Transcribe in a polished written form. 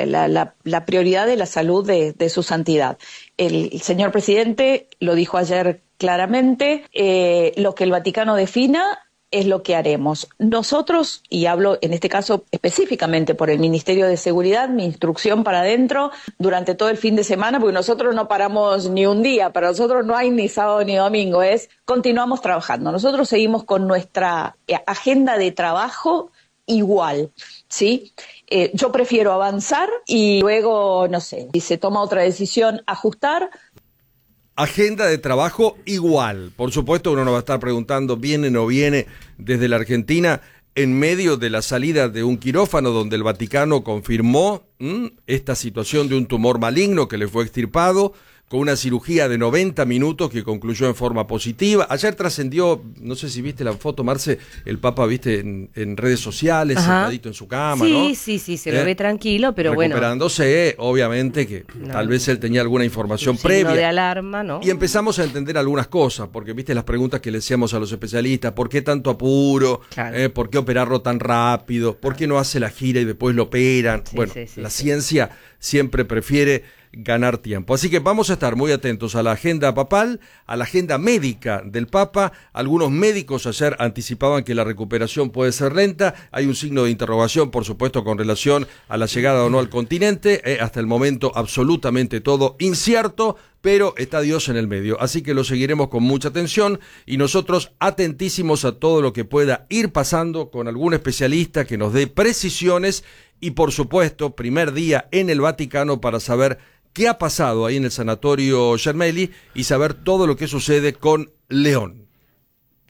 la prioridad de la salud de su santidad. El señor presidente lo dijo ayer claramente, lo que el Vaticano defina es lo que haremos. Nosotros, y hablo en este caso específicamente por el Ministerio de Seguridad, mi instrucción para adentro durante todo el fin de semana, porque nosotros no paramos ni un día, para nosotros no hay ni sábado ni domingo, continuamos trabajando. Nosotros seguimos con nuestra agenda de trabajo igual, ¿sí? Yo prefiero avanzar y luego, no sé, si se toma otra decisión, ajustar. Agenda de trabajo igual. Por supuesto, uno no va a estar preguntando, ¿viene o no viene desde la Argentina en medio de la salida de un quirófano donde el Vaticano confirmó esta situación de un tumor maligno que le fue extirpado, con una cirugía de 90 minutos que concluyó en forma positiva? Ayer trascendió, no sé si viste la foto, Marce, el Papa, viste, en redes sociales, sentadito en su cama, sí, ¿no? Sí, se lo ve tranquilo, pero recuperándose, obviamente que tal vez él tenía alguna información previa. De alarma, ¿no? Y empezamos a entender algunas cosas, porque viste las preguntas que le hacíamos a los especialistas: ¿por qué tanto apuro? Claro. ¿Por qué operarlo tan rápido? ¿Por qué no hace la gira y después lo operan? La ciencia siempre prefiere ganar tiempo. Así que vamos a estar muy atentos a la agenda papal, a la agenda médica del Papa. Algunos médicos ayer anticipaban que la recuperación puede ser lenta. Hay un signo de interrogación, por supuesto, con relación a la llegada o no al continente. Hasta el momento absolutamente todo incierto, pero está Dios en el medio. Así que lo seguiremos con mucha atención y nosotros atentísimos a todo lo que pueda ir pasando con algún especialista que nos dé precisiones y, por supuesto, primer día en el Vaticano para saber qué ha pasado ahí en el sanatorio Gemelli y saber todo lo que sucede con León.